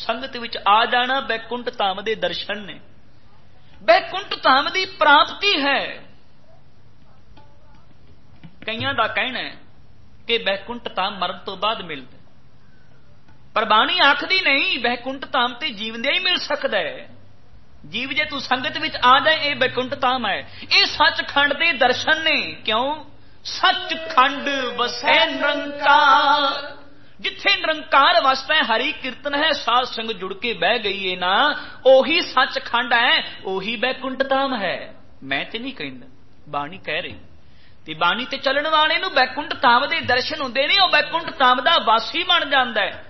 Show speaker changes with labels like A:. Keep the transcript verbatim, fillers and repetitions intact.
A: ਸੰਗਤ ਵਿੱਚ ਆ ਜਾਣਾ ਬੈਕੁੰਠ ਧਾਮ ਦੇ ਦਰਸ਼ਨ ਨੇ, ਬੈਕੁੰਠ ਧਾਮ ਦੀ ਪ੍ਰਾਪਤੀ ਹੈ। ਕਈਆਂ ਦਾ ਕਹਿਣਾ ਹੈ ਕਿ ਬੈਕੁੰਠ ਧਾਮ ਮਰਨ ਤੋਂ ਬਾਅਦ ਮਿਲਦਾ, ਪਰ ਬਾਣੀ ਆਖਦੀ ਨਹੀਂ ਬੈਕੁੰਠ ਧਾਮ ਤੇ ਜੀਵਦਿਆਂ ਹੀ ਮਿਲ ਸਕਦਾ ਹੈ। ਜੀਵ ਜੇ ਤੂੰ ਸੰਗਤ ਵਿੱਚ ਆ ਜਾਏ ਇਹ ਬੈਕੁੰਠ ਧਾਮ ਹੈ, ਇਹ ਸੱਚਖੰਡ ਦੇ ਦਰਸ਼ਨ ਨੇ। ਕਿਉਂ? ਸੱਚਖੰਡ ਵਸੈ ਨਿਰੰਕਾਰ, ਜਿੱਥੇ ਨਿਰੰਕਾਰ ਵਸਦਾ ਹੈ, ਹਰੀ ਕੀਰਤਨ ਹੈ, ਸਾਧ ਸੰਗ ਜੁੜ ਕੇ ਬਹਿ ਗਈ ਹੈ ਨਾ, ਉਹੀ ਸੱਚਖੰਡ ਹੈ, ਉਹੀ ਬੈਕੁੰਠ ਧਾਮ ਹੈ। ਮੈਂ ਤੇ ਨਹੀਂ ਕਹਿੰਦਾ, ਬਾਣੀ ਕਹਿ ਰਹੀ। ਤੇ ਬਾਣੀ ਤੇ ਚੱਲਣ ਵਾਲੇ ਨੂੰ ਬੈਕੁੰਠ ਧਾਮ ਦੇ ਦਰਸ਼ਨ ਹੁੰਦੇ ਨੇ, ਉਹ ਬੈਕੁੰਠ ਧਾਮ ਦਾ ਵਾਸੀ ਬਣ ਜਾਂਦਾ ਹੈ।